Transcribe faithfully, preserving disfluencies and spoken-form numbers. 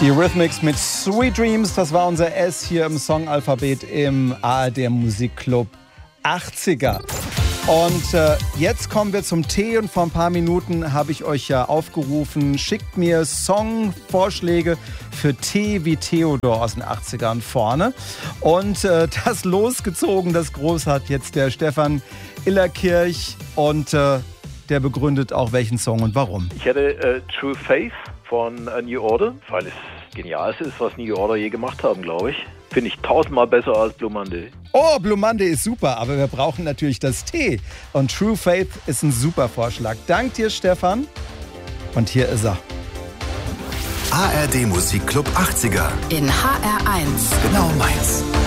Die Eurythmics mit Sweet Dreams, das war unser S hier im Songalphabet im A R D Musikclub achtziger. Und äh, jetzt kommen wir zum Tee und vor ein paar Minuten habe ich euch ja aufgerufen, schickt mir Songvorschläge für Tee wie Theodor aus den achtzigern vorne. Und äh, das losgezogen, das Groß hat jetzt der Stefan Illerkirch und äh, der begründet auch welchen Song und warum. Ich hätte äh, True Faith von uh, New Order, weil es genial ist, was New Order je gemacht haben, glaube ich. Finde ich tausendmal besser als Blue Monday. Oh, Blue Monday ist super, aber wir brauchen natürlich das Tee. Und True Faith ist ein super Vorschlag. Dank dir, Stefan. Und hier ist er. A R D Musikclub achtziger. In H R eins. Genau meins.